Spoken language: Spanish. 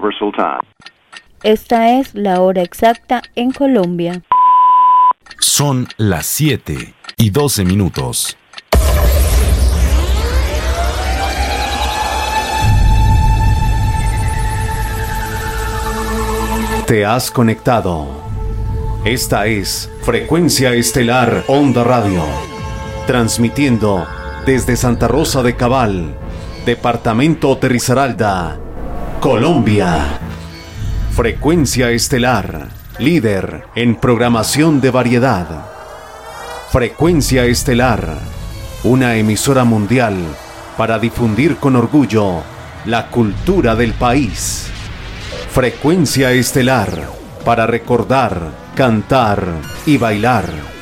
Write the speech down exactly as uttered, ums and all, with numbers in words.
Universal Time. Esta es la hora exacta en Colombia. Son las siete y doce minutos. Te has conectado. Esta es Frecuencia Estelar Onda Radio, transmitiendo desde Santa Rosa de Cabal, Departamento de Risaralda, Colombia. Frecuencia Estelar, líder en programación de variedad. Frecuencia Estelar, una emisora mundial para difundir con orgullo la cultura del país. Frecuencia Estelar, para recordar, cantar y bailar.